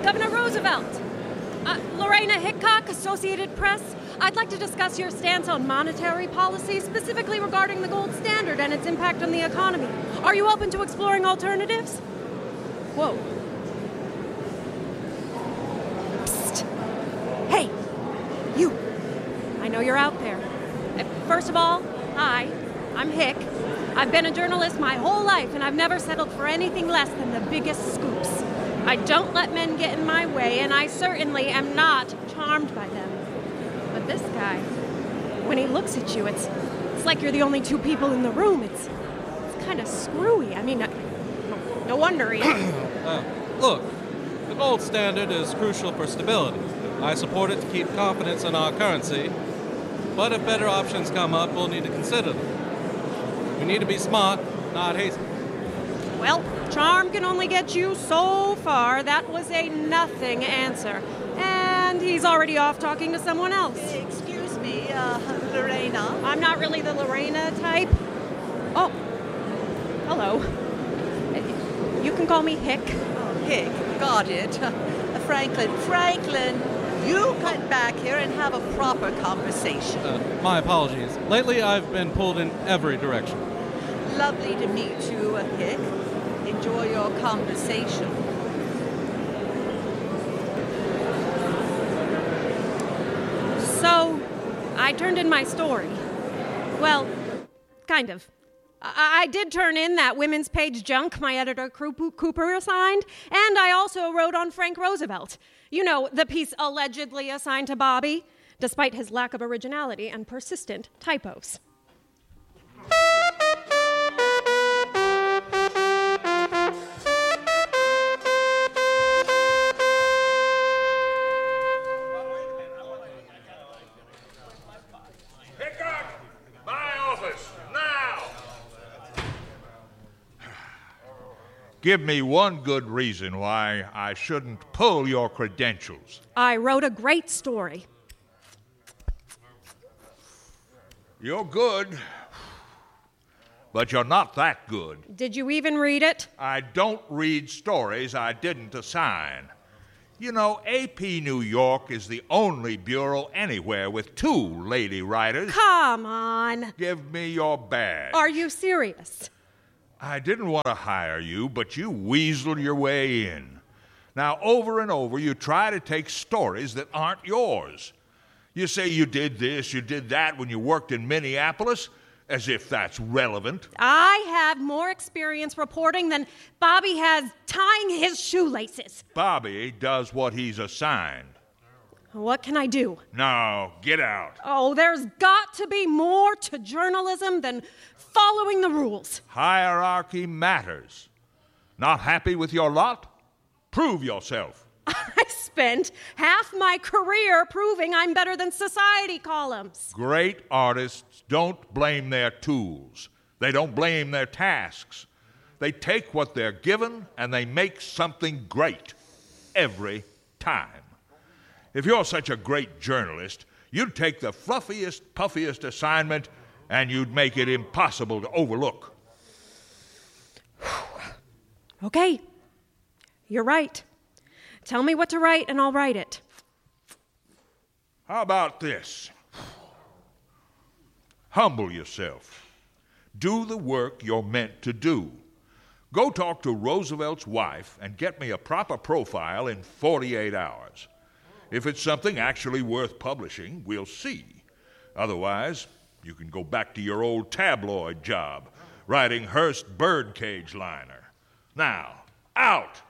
Governor Roosevelt. Lorena Hickok, Associated Press. I'd like to discuss your stance on monetary policy, specifically regarding the gold standard and its impact on the economy. Are you open to exploring alternatives? Whoa. Psst. Hey, you. I know you're out there. First of all, hi, I'm Hick. I've been a journalist my whole life, and I've never settled for anything less than the biggest scoops. I don't let men get in my way, and I certainly am not charmed by them. But this guy, when he looks at you, it's like you're the only two people in the room. It's kind of screwy. I mean, no wonder he... Look, the gold standard is crucial for stability. I support it to keep confidence in our currency. But if better options come up, we'll need to consider them. We need to be smart, not hasty. Well, charm can only get you so far. That was a nothing answer. And he's already off talking to someone else. Excuse me, Lorena. I'm not really the Lorena type. Oh, hello. You can call me Hick. Oh, Hick, got it. Franklin, you come back here and have a proper conversation. My apologies. Lately, I've been pulled in every direction. Lovely to meet you, Hick. Enjoy your conversation. So, I turned in my story. Well, kind of. I did turn in that women's page junk my editor Cooper assigned, and I also wrote on Frank Roosevelt. You know, the piece allegedly assigned to Bobby, despite his lack of originality and persistent typos. Give me one good reason why I shouldn't pull your credentials. I wrote a great story. You're good, but you're not that good. Did you even read it? I don't read stories I didn't assign. You know, AP New York is the only bureau anywhere with 2 lady writers. Come on. Give me your badge. Are you serious? I didn't want to hire you, but you weaseled your way in. Now, over and over, you try to take stories that aren't yours. You say you did this, you did that when you worked in Minneapolis, as if that's relevant. I have more experience reporting than Bobby has tying his shoelaces. Bobby does what he's assigned. What can I do? No, get out. Oh, there's got to be more to journalism than following the rules. Hierarchy matters. Not happy with your lot? Prove yourself. I spent half my career proving I'm better than society columns. Great artists don't blame their tools. They don't blame their tasks. They take what they're given and they make something great. Every time. If you're such a great journalist, you'd take the fluffiest, puffiest assignment and you'd make it impossible to overlook. Okay, you're right. Tell me what to write and I'll write it. How about this? Humble yourself. Do the work you're meant to do. Go talk to Roosevelt's wife and get me a proper profile in 48 hours. If it's something actually worth publishing, we'll see. Otherwise, you can go back to your old tabloid job, writing Hearst birdcage liner. Now, out!